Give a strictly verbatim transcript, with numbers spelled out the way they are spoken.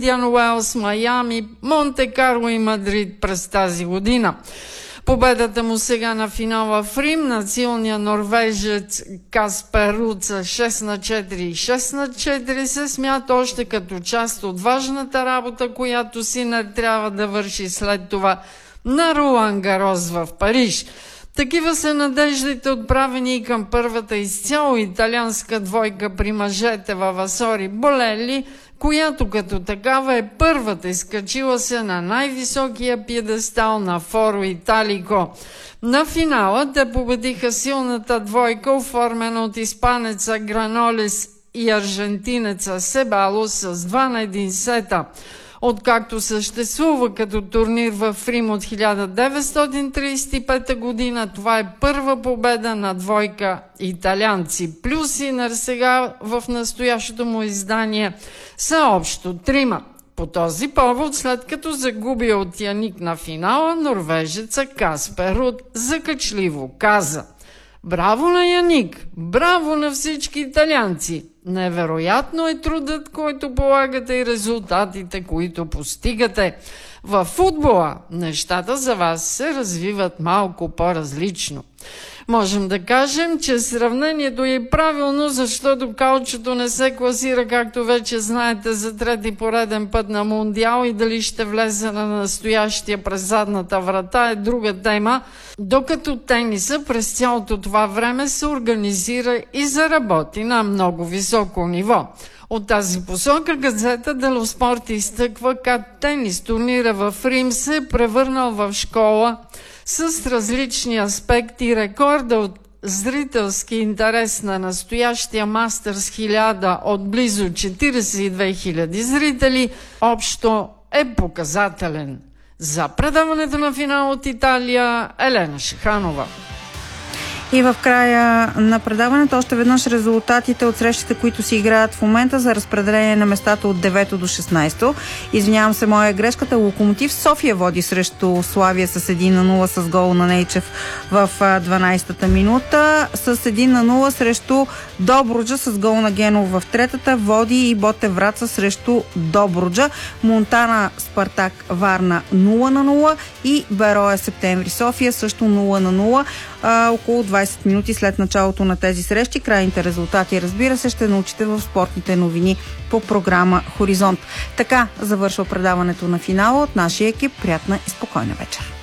Индиан Уелс, Майами, Монте Карло и Мадрид през тази година. Победата му сега на финала в Рим на силния норвежец Каспер Руд с шест на четири и шест на четири се смята още като част от важната работа, която Синер трябва да върши след това на Ролан Гарос в Париж. Такива са надеждите, отправени и към първата изцяло италианска двойка при мъжете във Асори Болели, която като такава е първата изкачила се на най-високия пиедестал на Форо Италико. На финала те победиха силната двойка, оформена от испанеца Гранолес и аржентинеца Себалос с два на един сета. Откакто съществува като турнир в Рим от хиляда деветстотин тридесет и пета година, това е първа победа на двойка италианци. Плюс Синер сега в настоящото му издание са общо трима. По този повод, след като загуби от Яник на финала, норвежеца Каспер Руд закачливо каза: "Браво на Яник! Браво на всички италианци! Невероятно е трудът, който полагате и резултатите, които постигате. Във футбола нещата за вас се развиват малко по-различно." Можем да кажем, че сравнението е правилно, защото каучето не се класира, както вече знаете, за трети пореден път на Мондиал и дали ще влезе на настоящия през задната врата е друга тема, докато тениса през цялото това време се организира и заработи на много високо ниво. От тази посока газета Дело Спорт изтъква как тенис турнира в Рим се е превърнал в школа с различни аспекти и рекорда от зрителски интерес на настоящия Мастърс хиляда от близо четиридесет и две хиляди зрители общо е показателен. За предаването на финал от Италия, Елена Шиханова. И в края на предаването още веднъж резултатите от срещите, които си играят в момента за разпределение на местата от девето до шестнайсето. Извинявам се, моя грешката. Локомотив София води срещу Славия с един на нула с гол на Нейчев в дванайсетата минута. С един на нула срещу Добруджа с гол на Генов в третата. Води и Ботев Враца срещу Добруджа. Монтана Спартак Варна нула на нула и Бероя Септември София също нула на нула. А, около двайсет минути след началото на тези срещи. Крайните резултати, разбира се, ще научите в спортните новини по програма Хоризонт. Така завършва предаването на финала от нашия екип. Приятна и спокойна вечер.